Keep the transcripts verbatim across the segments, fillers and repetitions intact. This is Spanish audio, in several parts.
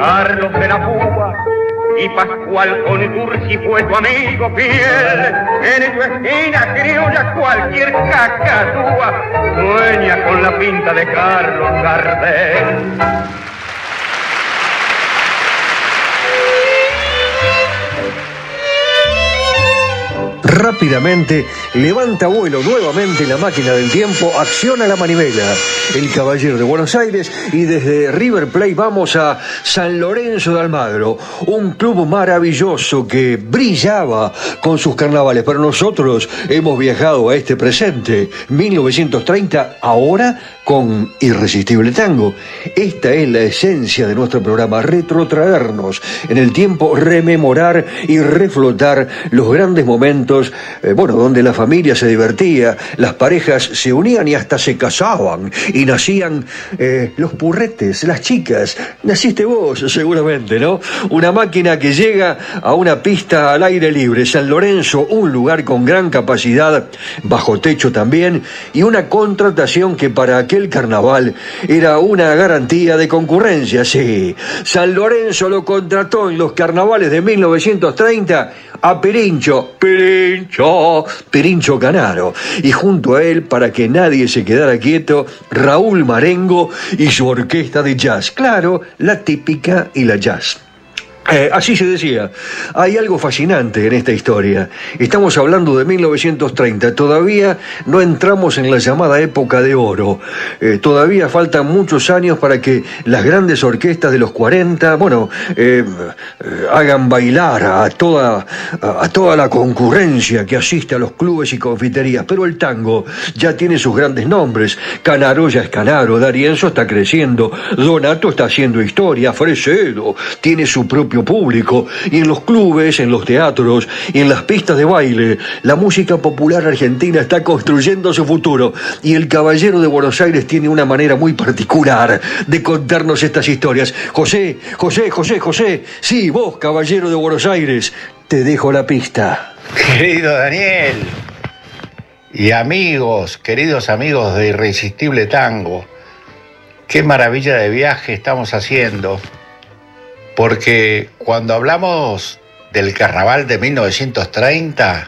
Carlos de la Púa y Pascual Contursi fue tu amigo fiel. En tu esquina criolla cualquier cacatúa sueña con la pinta de Carlos Gardel. Rápidamente levanta vuelo nuevamente la máquina del tiempo, acciona la manivela. El Caballero de Buenos Aires, y desde River Plate vamos a San Lorenzo de Almagro, un club maravilloso que brillaba con sus carnavales, pero nosotros hemos viajado a este presente, mil novecientos treinta, ahora con Irresistible Tango. Esta es la esencia de nuestro programa, retrotraernos en el tiempo, rememorar y reflotar los grandes momentos, eh, bueno, donde la familia se divertía, las parejas se unían y hasta se casaban, y nacían eh, los purretes, las chicas. Naciste vos, seguramente, ¿no? Una máquina que llega a una pista al aire libre, San Lorenzo, un lugar con gran capacidad, bajo techo también, y una contratación que para aquel carnaval era una garantía de concurrencia. Sí, San Lorenzo lo contrató en los carnavales de mil novecientos treinta a Pirincho, Pirincho, Pirincho Canaro, y junto a él, para que nadie se quedara quieto, Raúl Marengo y su orquesta de jazz. Claro, la típica y la jazz. Eh, así se decía. Hay algo fascinante en esta historia. Estamos hablando de mil novecientos treinta. Todavía no entramos en la llamada época de oro. Eh, todavía faltan muchos años para que las grandes orquestas de los cuarenta, bueno, eh, eh, hagan bailar a toda, a, a toda la concurrencia que asiste a los clubes y confiterías. Pero el tango ya tiene sus grandes nombres. Canaro ya es Canaro, D'Arienzo está creciendo, Donato está haciendo historia, Fresedo tiene su propio público, y en los clubes, en los teatros y en las pistas de baile, la música popular argentina está construyendo su futuro, y el Caballero de Buenos Aires tiene una manera muy particular de contarnos estas historias. José, José, José, José, sí, vos, Caballero de Buenos Aires, te dejo la pista. Querido Daniel y amigos, queridos amigos de Irresistible Tango, qué maravilla de viaje estamos haciendo. Porque cuando hablamos del carnaval de mil novecientos treinta,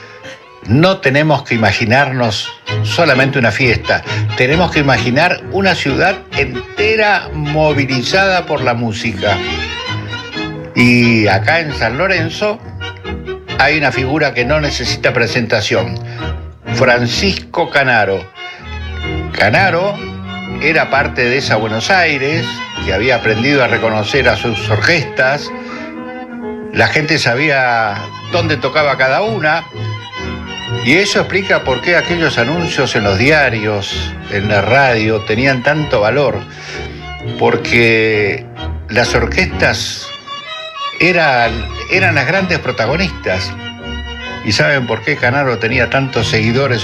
no tenemos que imaginarnos solamente una fiesta, tenemos que imaginar una ciudad entera movilizada por la música. Y acá en San Lorenzo hay una figura que no necesita presentación, Francisco Canaro. Canaro era parte de esa Buenos Aires que había aprendido a reconocer a sus orquestas. La gente sabía dónde tocaba cada una, y eso explica por qué aquellos anuncios en los diarios, en la radio, tenían tanto valor, porque las orquestas eran, eran las grandes protagonistas. ¿Y saben por qué Canaro tenía tantos seguidores